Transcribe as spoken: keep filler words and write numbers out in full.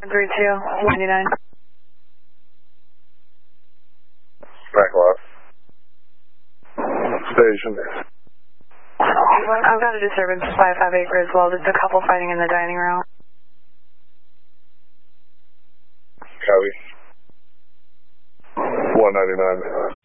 three two, ninety-nine. Backlot. Station. I've got a disturbance at five five acre as well, just a couple fighting in the dining room. Copy. one ninety-nine.